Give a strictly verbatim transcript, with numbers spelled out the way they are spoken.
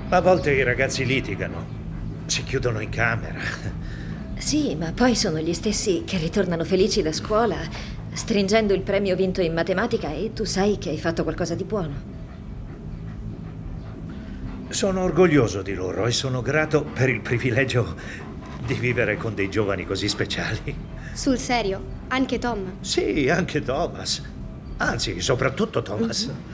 A volte i ragazzi litigano, si chiudono in camera. Sì, ma poi sono gli stessi che ritornano felici da scuola, stringendo il premio vinto in matematica, e tu sai che hai fatto qualcosa di buono. Sono orgoglioso di loro e sono grato per il privilegio di vivere con dei giovani così speciali. Sul serio? Anche Tom? Sì, anche Thomas. Anzi, soprattutto Thomas.